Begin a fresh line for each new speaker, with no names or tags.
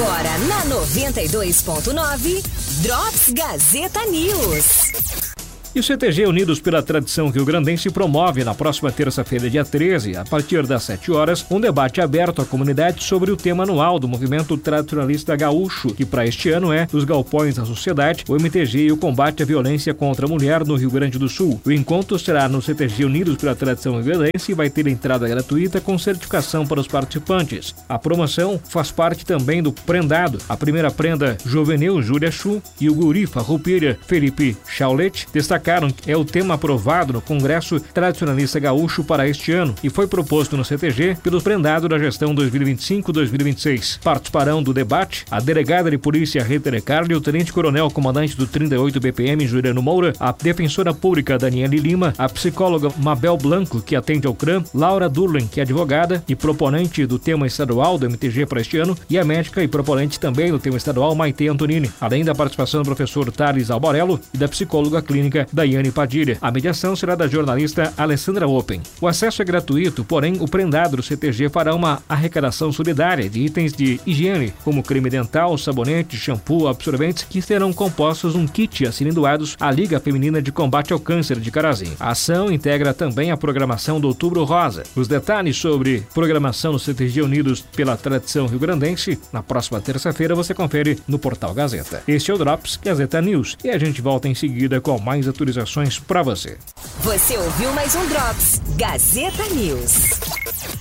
Agora na 92.9, Drops Gazeta News.
E o CTG Unidos pela Tradição Rio-Grandense promove na próxima terça-feira, dia 13, a partir das 7 horas, um debate aberto à comunidade sobre o tema anual do movimento tradicionalista gaúcho, que para este ano é Dos Galpões da Sociedade, o MTG e o combate à violência contra a mulher no Rio Grande do Sul. O encontro será no CTG Unidos pela Tradição Rio-Grandense e vai ter entrada gratuita com certificação para os participantes. A promoção faz parte também do Prendado. A primeira prenda, Juvenil Júlia Chu e o guri farroupilha Felipe Chaulet destacaram que é o tema aprovado no Congresso Tradicionalista Gaúcho para este ano e foi proposto no CTG pelos prendados da gestão 2025-2026. Participarão do debate a delegada de polícia Rita Recardi, o tenente-coronel comandante do 38 BPM Juliano Moura, a defensora pública Daniele Lima, a psicóloga Mabel Blanco, que atende ao CRAM, Laura Durlen, que é advogada e proponente do tema estadual do MTG para este ano, e a médica e proponente também do tema estadual Maite Antonini, além da participação do professor Thales Alborello e da psicóloga clínica Daiane Padilha. A mediação será da jornalista Alessandra Open. O acesso é gratuito, porém o prendado do CTG fará uma arrecadação solidária de itens de higiene, como creme dental, sabonete, shampoo, absorventes, que serão compostos um kit a serem doados à Liga Feminina de Combate ao Câncer de Carazinho. A ação integra também a programação do Outubro Rosa. Os detalhes sobre programação do CTG Unidos pela Tradição Rio-Grandense, na próxima terça-feira você confere no Portal Gazeta. Este é o Drops Gazeta News e a gente volta em seguida com mais atualizações para você.
Você ouviu mais um Drops Gazeta News.